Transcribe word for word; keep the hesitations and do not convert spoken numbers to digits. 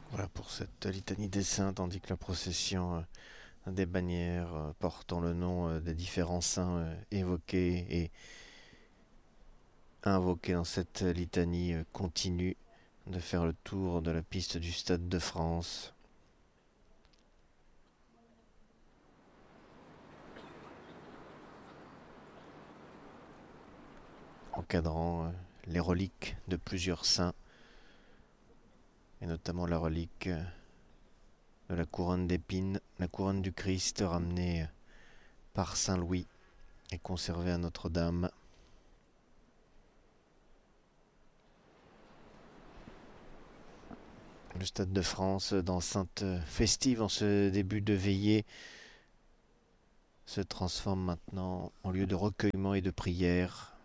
Voilà pour cette litanie des saints, tandis que la procession euh, des bannières euh, portant le nom euh, des différents saints euh, évoqués et invoqués dans cette litanie euh, continue de faire le tour de la piste du Stade de France, encadrant euh, les reliques de plusieurs saints, et notamment la relique euh, de la couronne d'épines, la couronne du Christ ramenée euh, par Saint Louis et conservée à Notre-Dame. Le Stade de France, d'enceinte festive en ce début de veillée, se transforme maintenant en lieu de recueillement et de prière.